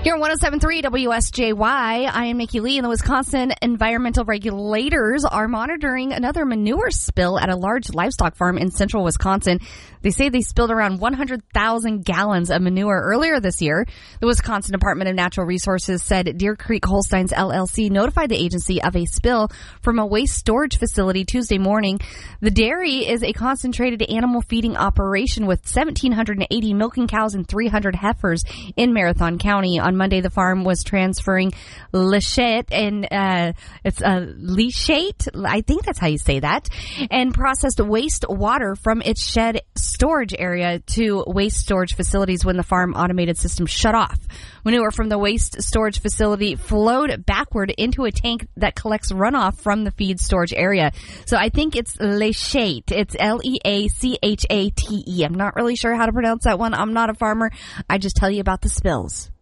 You're on 107.3 WSJY. I am Nikki Lee, and the Wisconsin environmental regulators are monitoring another manure spill at a large livestock farm in central Wisconsin. They say they spilled around 100,000 gallons of manure earlier this year. The Wisconsin Department of Natural Resources said Deer Creek Holsteins LLC notified the agency of a spill from a waste storage facility Tuesday morning. The dairy is a concentrated animal feeding operation with 1,780 milking cows and 300 heifers in Marathon County. On Monday, the farm was transferring leachate, and it's leachate, I think that's how you say that, and processed waste water from its shed storage area to waste storage facilities when the farm automated system shut off. Manure from the waste storage facility flowed backward into a tank that collects runoff from the feed storage area. So I think it's leachate. It's Leachate. I'm not really sure how to pronounce that one. I'm not a farmer. I just tell you about the spills.